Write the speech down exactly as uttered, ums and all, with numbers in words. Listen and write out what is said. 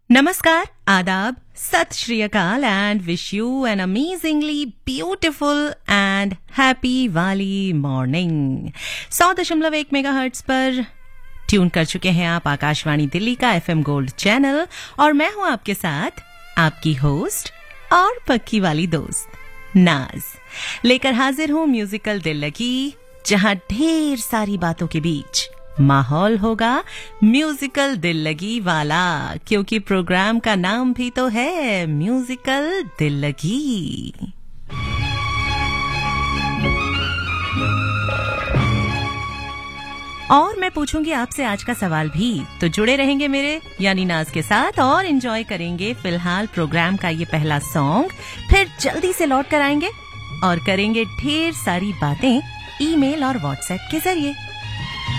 Namaskar, Adab, Sat Shri Akal and wish you an amazingly beautiful and happy Wali morning. सौ दशमलव एक megahertz पर tune कर चुके हैं आप आकाशवाणी दिल्ली का एफएम गोल्ड चैनल और मैं हूं आपके साथ आपकी होस्ट और पक्की वाली दोस्त नाज लेकर हाजिर हूं म्यूजिकल दिल लगी जहां ढेर सारी बातों के बीच माहौल होगा म्यूजिकल दिल लगी वाला क्योंकि प्रोग्राम का नाम भी तो है म्यूजिकल दिल लगी। और मैं पूछूंगी आपसे आज का सवाल भी, तो जुड़े रहेंगे मेरे यानी नाज के साथ और एंजॉय करेंगे फिलहाल प्रोग्राम का ये पहला सॉन्ग। फिर जल्दी से लौट कर आएंगे और करेंगे ढेर सारी बातें ईमेल और व्हाट्सएप के जरिए।